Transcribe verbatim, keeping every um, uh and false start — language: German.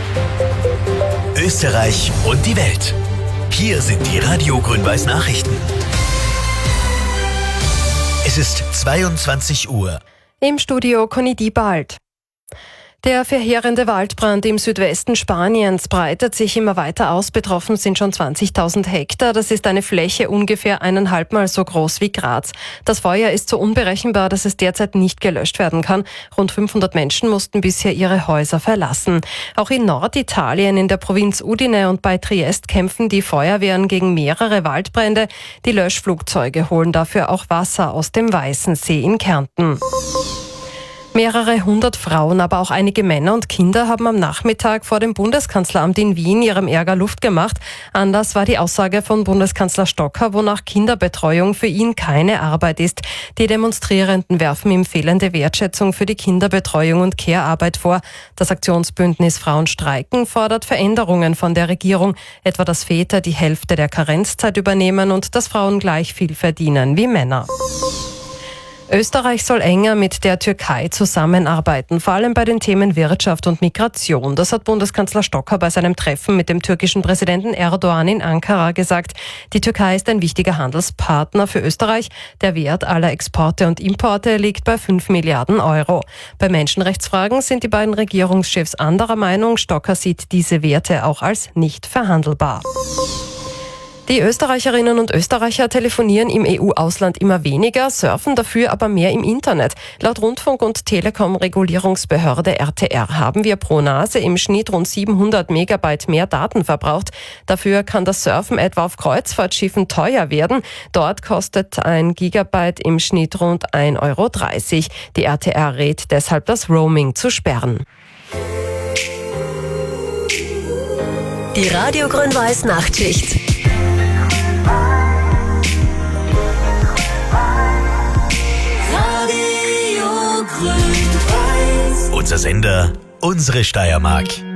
Österreich und die Welt. Hier sind die Radio Grün-Weiß Nachrichten. Es ist zweiundzwanzig Uhr. Im Studio Conny Diebald. Der verheerende Waldbrand im Südwesten Spaniens breitet sich immer weiter aus. Betroffen sind schon zwanzigtausend Hektar. Das ist eine Fläche ungefähr eineinhalbmal so groß wie Graz. Das Feuer ist so unberechenbar, dass es derzeit nicht gelöscht werden kann. Rund fünfhundert Menschen mussten bisher ihre Häuser verlassen. Auch in Norditalien, in der Provinz Udine und bei Triest kämpfen die Feuerwehren gegen mehrere Waldbrände. Die Löschflugzeuge holen dafür auch Wasser aus dem Weißen See in Kärnten. Mehrere hundert Frauen, aber auch einige Männer und Kinder haben am Nachmittag vor dem Bundeskanzleramt in Wien ihrem Ärger Luft gemacht. Anders war die Aussage von Bundeskanzler Stocker, wonach Kinderbetreuung für ihn keine Arbeit ist. Die Demonstrierenden werfen ihm fehlende Wertschätzung für die Kinderbetreuung und Care-Arbeit vor. Das Aktionsbündnis Frauen streiken fordert Veränderungen von der Regierung, etwa dass Väter die Hälfte der Karenzzeit übernehmen und dass Frauen gleich viel verdienen wie Männer. Österreich soll enger mit der Türkei zusammenarbeiten, vor allem bei den Themen Wirtschaft und Migration. Das hat Bundeskanzler Stocker bei seinem Treffen mit dem türkischen Präsidenten Erdogan in Ankara gesagt. Die Türkei ist ein wichtiger Handelspartner für Österreich. Der Wert aller Exporte und Importe liegt bei fünf Milliarden Euro. Bei Menschenrechtsfragen sind die beiden Regierungschefs anderer Meinung. Stocker sieht diese Werte auch als nicht verhandelbar. Die Österreicherinnen und Österreicher telefonieren im E U-Ausland immer weniger, surfen dafür aber mehr im Internet. Laut Rundfunk- und Telekom-Regulierungsbehörde R T R haben wir pro Nase im Schnitt rund siebenhundert Megabyte mehr Daten verbraucht. Dafür kann das Surfen etwa auf Kreuzfahrtschiffen teuer werden. Dort kostet ein Gigabyte im Schnitt rund ein Euro dreißig. Die R T R rät deshalb, das Roaming zu sperren. Die Radio Grün-Weiß Nachtschicht. Unser Sender, unsere Steiermark.